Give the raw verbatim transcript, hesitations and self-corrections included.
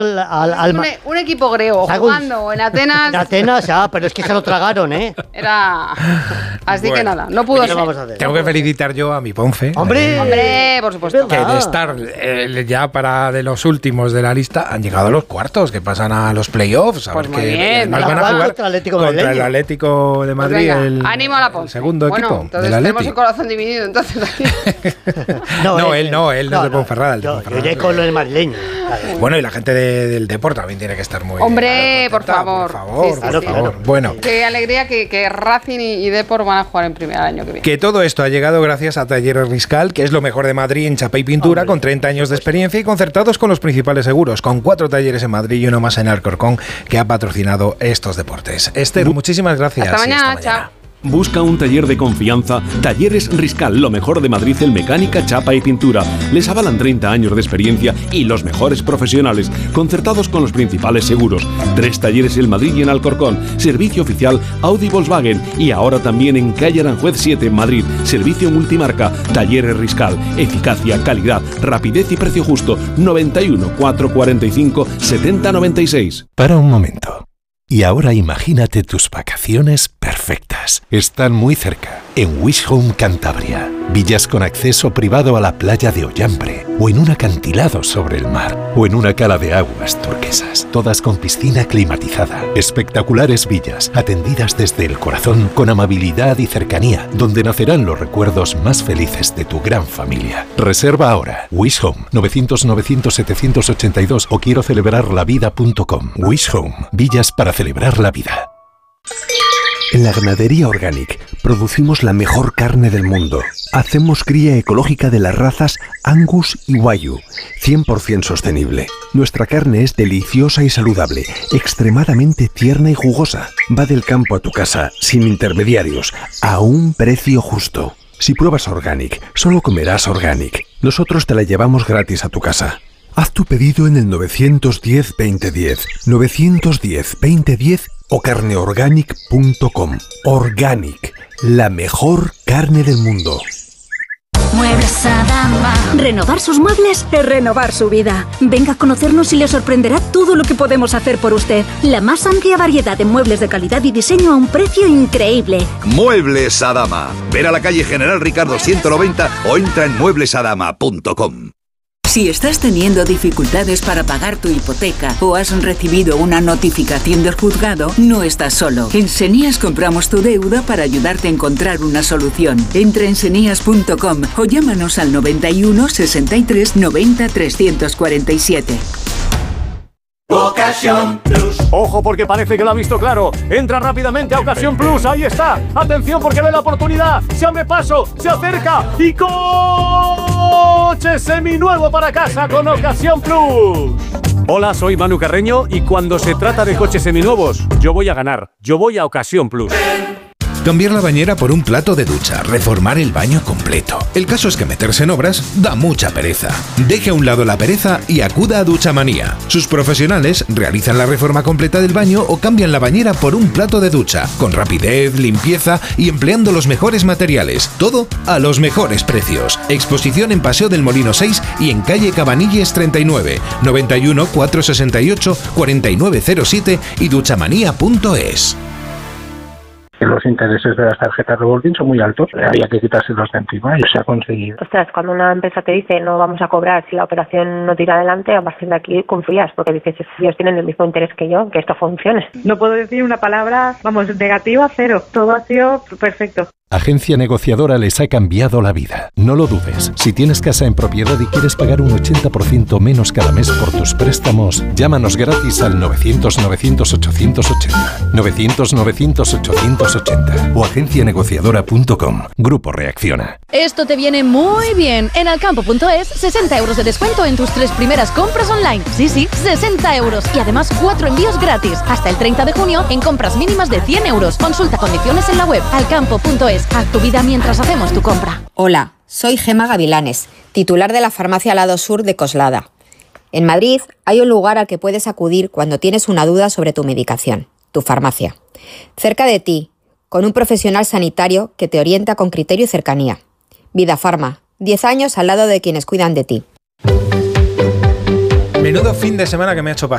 Al, al, un, un equipo griego jugando en Atenas. En Atenas, ah, pero es que se lo tragaron, ¿eh? Era. Así bueno, que nada, no pudo ser. Vamos a hacer? Tengo que felicitar yo a mi Ponce. ¡Hombre! Eh, ¡Hombre! Por supuesto. Que de estar eh, ya para de los últimos de la lista han llegado a los cuartos, que pasan a los playoffs. A pues ver muy que bien. van a jugar contra el Atlético, contra el Atlético de Madrid. Pues venga, el, ánimo a la Ponce. El segundo bueno, equipo. Entonces del tenemos el corazón dividido. Entonces aquí. no, no, él no, él no, no es de Ponferrada. El yo, yo iré con el madrileño. Bueno, y la gente de, del deporte también tiene que estar muy. Hombre, por favor. Por favor, sí, sí, claro, por favor. Claro. Bueno. Qué alegría que, que Racing y, y Depor van a jugar en primer año que viene. Que todo esto ha llegado gracias a Talleres Riscal, que es lo mejor de Madrid en chapa y pintura, Hombre. con treinta años de experiencia y concertados con los principales seguros, con cuatro talleres en Madrid y uno más en Alcorcón, que ha patrocinado estos deportes. Esther, Bu- muchísimas gracias. Hasta mañana, hasta mañana. chao. Busca un taller de confianza. Talleres Riscal, lo mejor de Madrid en mecánica, chapa y pintura. Les avalan treinta años de experiencia y los mejores profesionales, concertados con los principales seguros. Tres talleres en Madrid y en Alcorcón. Servicio oficial Audi Volkswagen. Y ahora también en calle Aranjuez siete en Madrid. Servicio multimarca. Talleres Riscal. Eficacia, calidad, rapidez y precio justo. noventa y uno, cuatrocientos cuarenta y cinco, setenta noventa y seis. Para un momento. Y ahora imagínate tus vacaciones perfectas. Están muy cerca, en Wish Home Cantabria. Villas con acceso privado a la playa de Ollambre, o en un acantilado sobre el mar, o en una cala de aguas turquesas, todas con piscina climatizada. Espectaculares villas, atendidas desde el corazón, con amabilidad y cercanía, donde nacerán los recuerdos más felices de tu gran familia. Reserva ahora. Wish Home, novecientos, novecientos, setecientos ochenta y dos o quiero celebrar la vida punto com. Wish Home, villas para celebrar la vida. En la Ganadería Organic producimos la mejor carne del mundo. Hacemos cría ecológica de las razas Angus y Wagyu, cien por ciento sostenible. Nuestra carne es deliciosa y saludable, extremadamente tierna y jugosa. Va del campo a tu casa, sin intermediarios, a un precio justo. Si pruebas Organic, solo comerás Organic. Nosotros te la llevamos gratis a tu casa. Haz tu pedido en el nueve uno cero, veinte diez, nueve uno cero, veinte diez o carneorganic punto com. Organic, la mejor carne del mundo. Muebles Adama. Renovar sus muebles es renovar su vida. Venga a conocernos y le sorprenderá todo lo que podemos hacer por usted. La más amplia variedad de muebles de calidad y diseño a un precio increíble. Muebles Adama. Ver a la calle General Ricardo ciento noventa o entra en muebles adama punto com. Si estás teniendo dificultades para pagar tu hipoteca o has recibido una notificación del juzgado, no estás solo. En Senías compramos tu deuda para ayudarte a encontrar una solución. Entra en senías punto com o llámanos al noventa y uno, sesenta y tres, noventa, trescientos cuarenta y siete. Ocasión Plus. Ojo porque parece que lo ha visto claro. Entra rápidamente a Ocasión Plus. Ahí está. Atención porque ve la oportunidad. Se abre paso, se acerca y coche seminuevo para casa con Ocasión Plus. Hola, soy Manu Carreño y cuando se trata de coches seminuevos, yo voy a ganar. Yo voy a Ocasión Plus. Cambiar la bañera por un plato de ducha, reformar el baño completo. El caso es que meterse en obras da mucha pereza. Deje a un lado la pereza y acuda a Duchamanía. Sus profesionales realizan la reforma completa del baño o cambian la bañera por un plato de ducha, con rapidez, limpieza y empleando los mejores materiales. Todo a los mejores precios. Exposición en Paseo del Molino seis y en calle Cabanilles treinta y nueve, noventa y uno, cuatrocientos sesenta y ocho, cuarenta y nueve cero siete y duchamanía punto es. Los intereses de las tarjetas revolving son muy altos, había que quitárselos de encima y se ha conseguido. Ostras, cuando una empresa te dice no vamos a cobrar si la operación no tira adelante, a partir de aquí confías, porque dices, ellos tienen el mismo interés que yo, que esto funcione. No puedo decir una palabra, vamos, negativa, cero. Todo ha sido perfecto. Agencia Negociadora les ha cambiado la vida. No lo dudes. Si tienes casa en propiedad y quieres pagar un ochenta por ciento menos cada mes por tus préstamos, llámanos gratis al novecientos, novecientos, ochocientos ochenta. novecientos, novecientos, ochocientos ochenta o agencia negociadora punto com. Grupo Reacciona. Esto te viene muy bien. En alcampo punto es, sesenta euros de descuento en tus tres primeras compras online. Sí, sí, sesenta euros. Y además cuatro envíos gratis. Hasta el treinta de junio en compras mínimas de cien euros. Consulta condiciones en la web alcampo punto es. Haz tu vida mientras hacemos tu compra. Hola, soy Gema Gavilanes, titular de la farmacia Lado Sur de Coslada. En Madrid hay un lugar al que puedes acudir cuando tienes una duda sobre tu medicación, tu farmacia. Cerca de ti, con un profesional sanitario que te orienta con criterio y cercanía. Vida Farma, diez años al lado de quienes cuidan de ti. Menudo fin de semana que me ha hecho pasar.